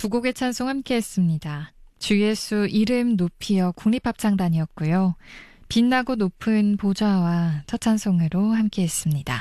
두 곡의 찬송 함께했습니다. 주 예수 이름 높이어 국립합창단이었고요. 빛나고 높은 보좌와 첫 찬송으로 함께했습니다.